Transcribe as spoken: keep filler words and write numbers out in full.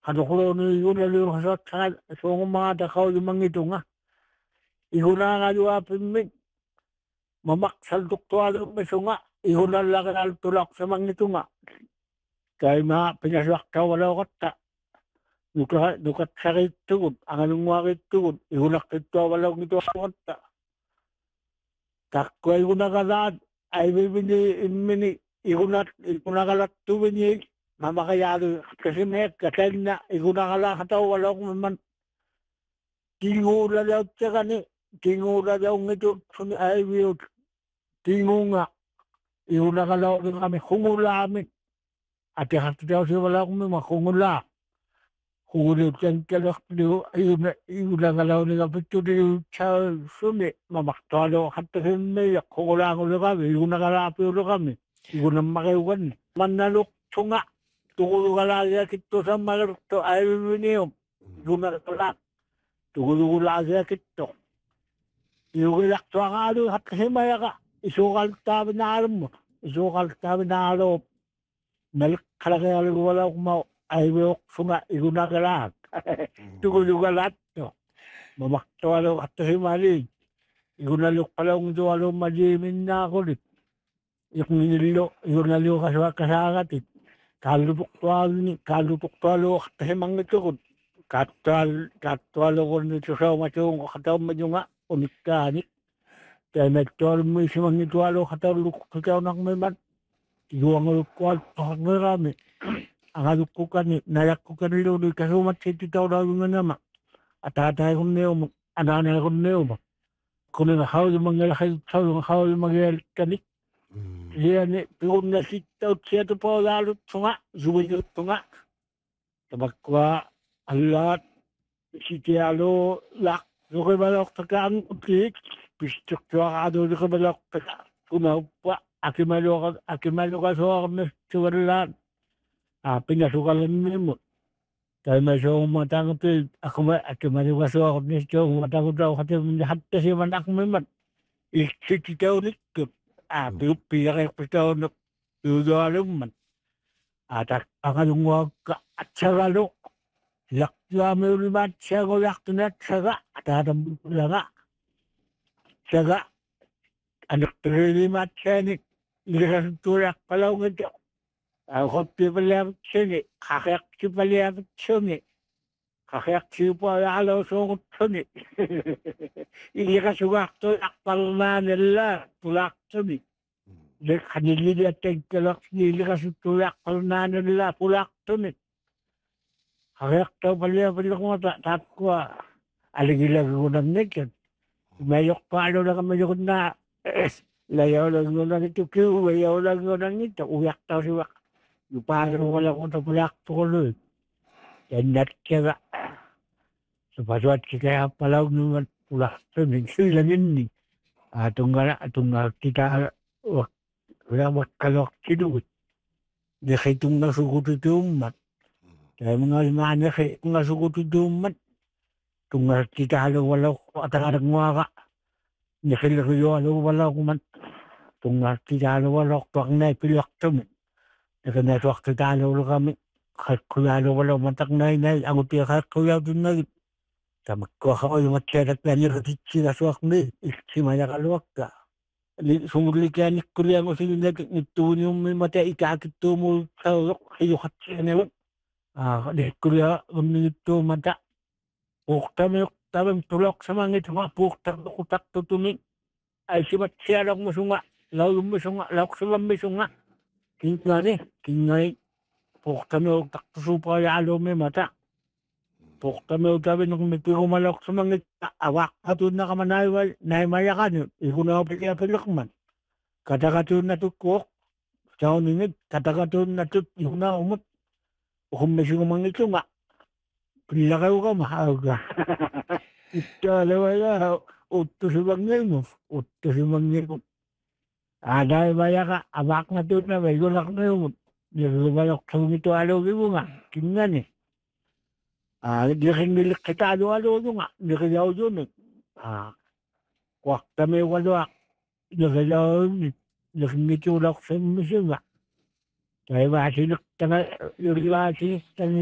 Kadukulo ni yuna liyo kasat sa so mga takaw yung mga ito nga. Ihuna nga yung apin mamaksal doktualo meso nga. Ihuna lang ang tulak sa mga ito nga. Kaya mga pinaswak ka wala kata. Dukat, dukat sakit tukod. Ang anong wakit tukod. Ihunak ito wala ito kata. Takwa ihuna kalaan. Ay bibini imini. Ihunat, ihuna kalat tuwin mamakayado. Kasi mek, kasi na. Ihuna kalaan kataw wala kong man. Tingula daw tsaka ni. Tingula daw ngito. Ay biyot. Tingunga. Ihuna kalaan kami. Hungula kami. At hati daw siya wala kong makungula. Hungula tsang kalak niyo. Ihuna kalaan ni kapito niyo sa suni. Mamaktalo katahin niya. Hungula ko na kami. Ihuna kalaan kami. Ihuna makiwan. Manalok tunga. Tukulo kalaan kito sa malarto. Ay bibiniyo. Ihuna kalaan. Tugulo lagi kito. Yung ilakto ang ano, at kasi maya ka, isukal tabi na alam mo. Isukal tabi na alam. Nalkalaki alam wala kong mau. Ay, wala sunga, iguna ka lahat. Tugulo ka lahat. Mamakto alam at kasi mali. Igunalok pala kung ito alam malimin na ako rin. Yung nililo, igunalok kasagat. Kalupok to alam, kalupok to alam at kasi mga ito ko. Katal katal ko nito sa matong kataw mo nga unikkanik kaya metol mo si mga tuwalo kataw luk kataw nak meman iwang lukwal pangarami ang aluk ko kani nayak ko kanilo ni kasumat si titaw daw nga nama at atay ko niyo anana ko niyo kung nga haw yung mga lakay sa yung haw yung mga kanik yan ni piyon na sitaw siya to pa lalo tunga zuwit tunga tabakwa Allah si tialo lak yo ke balok takan klik pistok to ado ke balok tak kumapa akimalo akimalo ka so me tuwala a pinga sukalan mo kaya may so matang to ako akimalo ka so me so matang daw hati hatta si manak meman ikiti taw nik a pipi ka pitaw no yo alam man atak angalungwa ka atsaralo Lakya may ulimat siya ko lakto na tsaga. Atadam laga. Tsaga. Anak terlimat siya ni. Nilisan tulak palaw nga siya. Ang kopi pala siya ni. Kakyak siya pala siya ni. Kakyak siya pala alaw sungot siya ni. Hindi ka sugak tulak pala na nila. Tulak siya ni. Kanilili at tagkalak. Hindi ka tulak pala na nila. Tulak siya ni. Kayak tahu paling paling ko ta takwa aligila ko nang naked mayok pa ano na kami ko na layaw lang ko nang ito kiyo layaw lang ko nang ito uyak tahu si wak lupa ko wala ko ta pulak to ko lu dan nat kaya sepaswat kita palau naman pulak to ni sila ni atong nga atong kita wala makalok kidut di kitong nasugot ito mat kaya mga limana kay mga sugot duman kung kita halo wala ko atang mga ka ni kilo halo wala ko man kung kita halo wala ko ang naipilak to mo na to kita halo kami kay kuyalo wala man tak nay nay ang uti ka kuyaw din na tamak ko ako yung matyarat na niyo sila suwak ni si maya kaluwak ka sumuli kaya ni kuya mo sila nito yung mata ikakit to mo sa kayo katsi na ah di kuya umito mata ukta me ukta me tulok sa mga ito mga pukta kutak tutumin ay sibat siya lang masunga law masunga law sa masunga kingani kingay pukta me ukta supa yalo me mata pukta me ukta me nung mipiro malok sa mga awak atun na kamanay nay mayakan ikuna pili apilak man katakatun na tukok sa uninit katakatun na tut ikuna umot kung may sumang ito nga, pinilakaw ka, mahal ka. Ito, alawala, uto si Bangay mo, uto si Bangay mo. Ada baya ka, abak na ito na, may gulak na yun. Nilalabalok sa ito, alaw mo nga, kingan eh. Ah, di rin nilik kita, alaw-alaw nga, nililaw yun eh. Ah, kwak kami walwak, nililaw yun eh. Nilimitulak sa misyon nga. Kaya masinok tanga, yung masih